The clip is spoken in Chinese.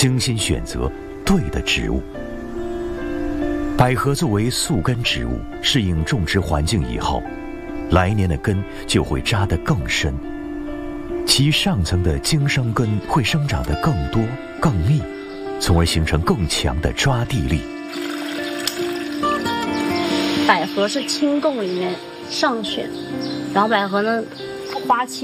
精心选择对的植物。百合作为宿根植物，适应种植环境以后，来年的根就会扎得更深，其上层的茎生根会生长得更多更密，从而形成更强的抓地力。 百合是清供里面上选，然后百合呢花期